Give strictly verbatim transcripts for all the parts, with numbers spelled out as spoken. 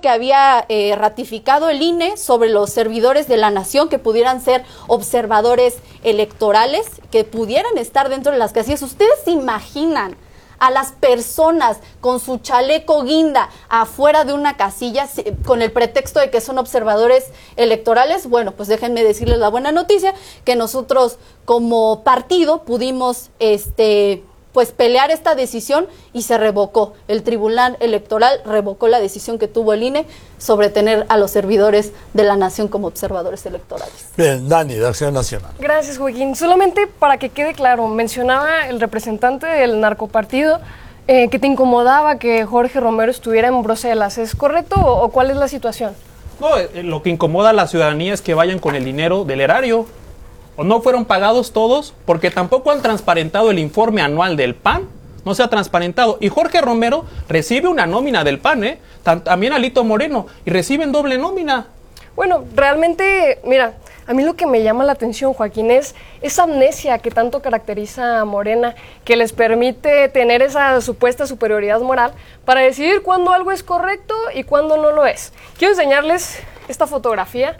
que había eh, ratificado el I N E sobre los servidores de la nación que pudieran ser observadores electorales, que pudieran estar dentro de las casillas. ¿Ustedes se imaginan a las personas con su chaleco guinda afuera de una casilla con el pretexto de que son observadores electorales? Bueno, pues déjenme decirles la buena noticia, que nosotros como partido pudimos este pues pelear esta decisión y se revocó. El Tribunal Electoral revocó la decisión que tuvo el I N E sobre tener a los servidores de la nación como observadores electorales. Bien, Dani, de Acción Nacional. Gracias, Joaquín. Solamente para que quede claro, mencionaba el representante del narcopartido eh, que te incomodaba que Jorge Romero estuviera en Bruselas. ¿Es correcto o, o cuál es la situación? No, eh, lo que incomoda a la ciudadanía es que vayan con el dinero del erario. ¿O no fueron pagados todos? Porque tampoco han transparentado el informe anual del P A N. No se ha transparentado. Y Jorge Romero recibe una nómina del P A N, ¿eh? También Alito Moreno. Y reciben doble nómina. Bueno, realmente, mira, a mí lo que me llama la atención, Joaquín, es esa amnesia que tanto caracteriza a Morena, que les permite tener esa supuesta superioridad moral para decidir cuándo algo es correcto y cuándo no lo es. Quiero enseñarles esta fotografía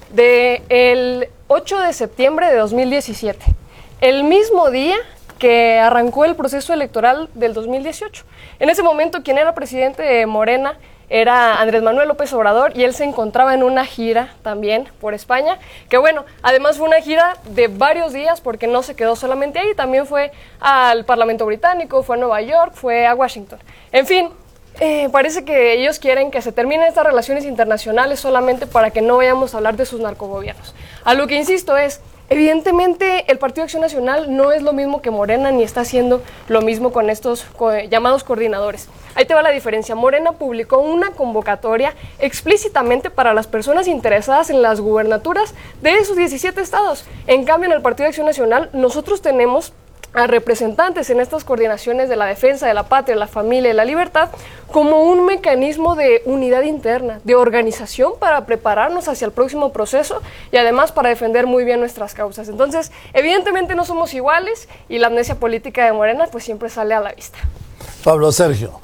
del ocho de septiembre de dos mil diecisiete, el mismo día que arrancó el proceso electoral del dos mil dieciocho. En ese momento, quien era presidente de Morena era Andrés Manuel López Obrador y él se encontraba en una gira también por España, que bueno, además fue una gira de varios días porque no se quedó solamente ahí, también fue al Parlamento Británico, fue a Nueva York, fue a Washington. En fin, Eh, parece que ellos quieren que se terminen estas relaciones internacionales solamente para que no vayamos a hablar de sus narcogobiernos. A lo que insisto es, evidentemente el Partido Acción Nacional no es lo mismo que Morena ni está haciendo lo mismo con estos co- llamados coordinadores. Ahí te va la diferencia. Morena publicó una convocatoria explícitamente para las personas interesadas en las gubernaturas de esos diecisiete estados. En cambio, en el Partido Acción Nacional nosotros tenemos a representantes en estas coordinaciones de la defensa de la patria, la familia y la libertad como un mecanismo de unidad interna, de organización para prepararnos hacia el próximo proceso y además para defender muy bien nuestras causas. Entonces, evidentemente no somos iguales y la amnesia política de Morena pues siempre sale a la vista. Pablo Sergio.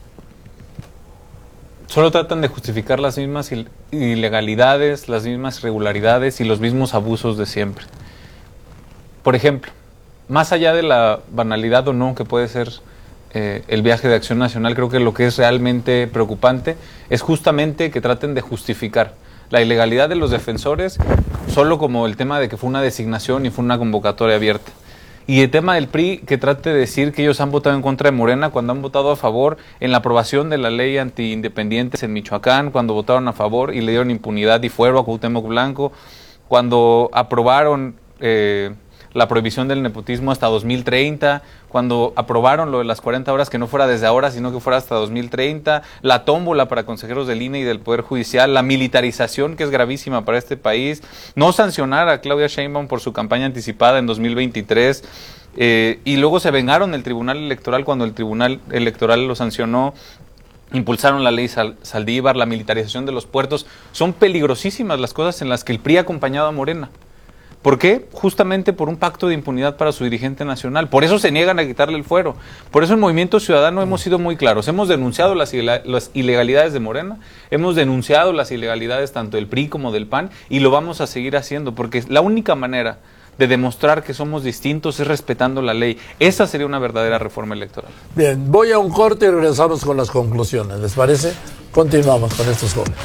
Solo tratan de justificar las mismas ilegalidades, las mismas irregularidades y los mismos abusos de siempre. Por ejemplo, más allá de la banalidad o no que puede ser eh, el viaje de Acción Nacional, creo que lo que es realmente preocupante es justamente que traten de justificar la ilegalidad de los defensores solo como el tema de que fue una designación y fue una convocatoria abierta. Y el tema del P R I, que trate de decir que ellos han votado en contra de Morena cuando han votado a favor en la aprobación de la ley anti-independientes en Michoacán, cuando votaron a favor y le dieron impunidad y fuero a Cuauhtémoc Blanco, cuando aprobaron Eh, la prohibición del nepotismo hasta dos mil treinta, cuando aprobaron lo de las cuarenta horas que no fuera desde ahora, sino que fuera hasta dos mil treinta, la tómbola para consejeros del I N E y del Poder Judicial, la militarización que es gravísima para este país, no sancionar a Claudia Sheinbaum por su campaña anticipada en dos mil veintitrés, eh, y luego se vengaron del Tribunal Electoral cuando el Tribunal Electoral lo sancionó. Impulsaron la ley Sal- Saldívar, la militarización de los puertos. Son peligrosísimas las cosas en las que el P R I ha acompañado a Morena. ¿Por qué? Justamente por un pacto de impunidad para su dirigente nacional. Por eso se niegan a quitarle el fuero. Por eso en Movimiento Ciudadano hemos sido muy claros. Hemos denunciado las, ile- las ilegalidades de Morena, hemos denunciado las ilegalidades tanto del P R I como del P A N y lo vamos a seguir haciendo porque la única manera de demostrar que somos distintos es respetando la ley. Esa sería una verdadera reforma electoral. Bien, voy a un corte y regresamos con las conclusiones. ¿Les parece? Continuamos con estos jóvenes.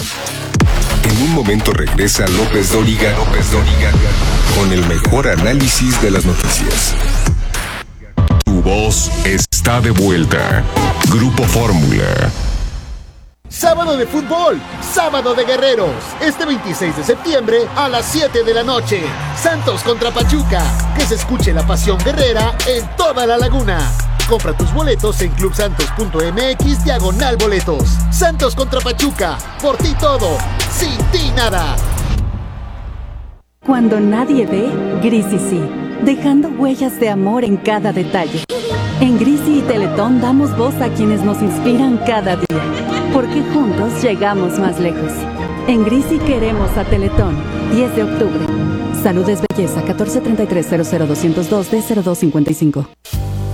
En un momento regresa López Dóriga, López Dóriga, con el mejor análisis de las noticias. Tu voz está de vuelta. Grupo Fórmula. Sábado de fútbol, sábado de guerreros. Este veintiséis de septiembre a las siete de la noche. Santos contra Pachuca. Que se escuche la pasión guerrera en toda la laguna. Compra tus boletos en clubsantos.mx diagonal boletos. Santos contra Pachuca. Por ti todo, sin ti nada. Cuando nadie ve, Grisi sí, dejando huellas de amor en cada detalle. En Grisi y Teletón damos voz a quienes nos inspiran cada día, porque juntos llegamos más lejos. En Grisi queremos a Teletón. diez de octubre. Salud es belleza. catorce treinta y tres cero cero doscientos dos D cero dos cincuenta y cinco.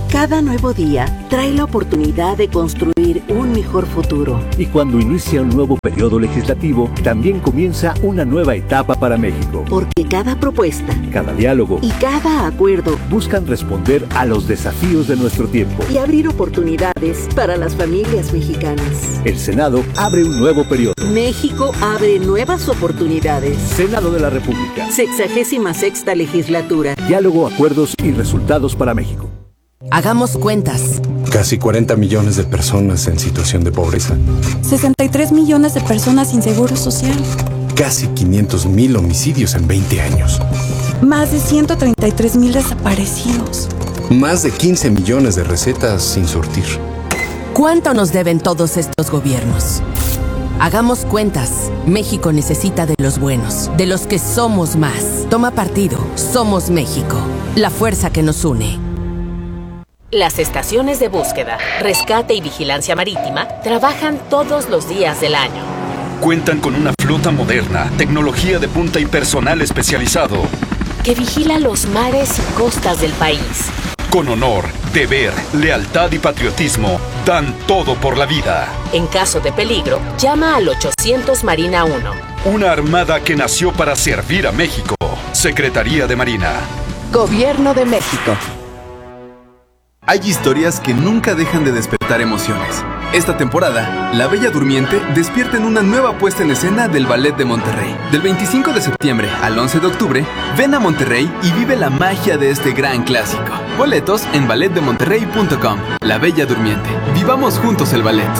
Cada nuevo día trae la oportunidad de construir un mejor futuro. Y cuando inicia un nuevo periodo legislativo, también comienza una nueva etapa para México. Porque cada propuesta, cada diálogo y cada acuerdo buscan responder a los desafíos de nuestro tiempo y abrir oportunidades para las familias mexicanas. El Senado abre un nuevo periodo. México abre nuevas oportunidades. Senado de la República. Sexagésima sexta legislatura. Diálogo, acuerdos y resultados para México. Hagamos cuentas. Casi cuarenta millones de personas en situación de pobreza. sesenta y tres millones de personas sin seguro social. Casi quinientos mil homicidios en veinte años. Más de ciento treinta y tres mil desaparecidos. Más de quince millones de recetas sin surtir. ¿Cuánto nos deben todos estos gobiernos? Hagamos cuentas. México necesita de los buenos, de los que somos más. Toma partido. Somos México. La fuerza que nos une. Las estaciones de búsqueda, rescate y vigilancia marítima trabajan todos los días del año. Cuentan con una flota moderna, tecnología de punta y personal especializado que vigila los mares y costas del país. Con honor, deber, lealtad y patriotismo, dan todo por la vida. En caso de peligro, llama al ochocientos Marina uno. Una armada que nació para servir a México. Secretaría de Marina. Gobierno de México. Hay historias que nunca dejan de despertar emociones. Esta temporada, La Bella Durmiente despierta en una nueva puesta en escena del Ballet de Monterrey. Del veinticinco de septiembre al once de octubre, ven a Monterrey y vive la magia de este gran clásico. Boletos en ballet de monterrey punto com. La Bella Durmiente. Vivamos juntos el ballet.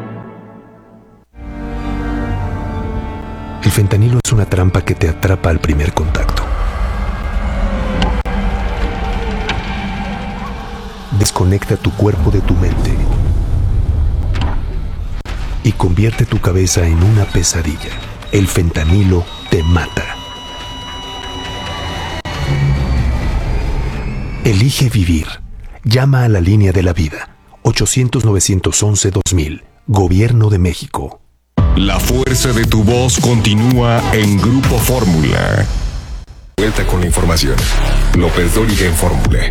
El fentanilo es una trampa que te atrapa al primer contacto. Desconecta tu cuerpo de tu mente y convierte tu cabeza en una pesadilla. El fentanilo te mata. Elige vivir. Llama a la línea de la vida. ochocientos, novecientos once, dos mil. Gobierno de México. La fuerza de tu voz continúa en Grupo Fórmula. Vuelta con la información. López Dóriga en Fórmula.